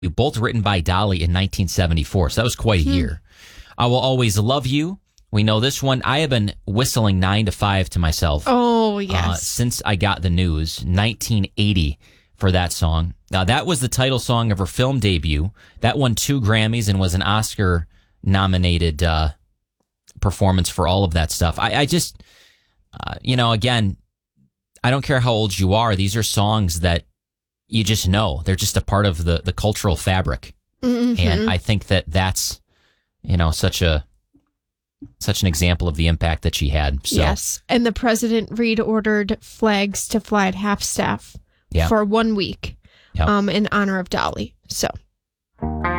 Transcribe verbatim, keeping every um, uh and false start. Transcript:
both written by Dolly in nineteen seventy-four. So that was quite a Hmm. year. I Will Always Love You. We know this one. I have been whistling nine to five to myself. Oh, yes. Uh, since I got the news, nineteen eighty for that song. Now, that was the title song of her film debut. That won two Grammys and was an Oscar nominated uh, performance for all of that stuff. I, I just, uh, you know, again, I don't care how old you are. These are songs that you just know. They're just a part of the, the cultural fabric. Mm-hmm. And I think that that's, you know, such a, such an example of the impact that she had. So, Yes. And the president reordered flags to fly at half staff Yeah. for one week Yep. um, in honor of Dolly. So.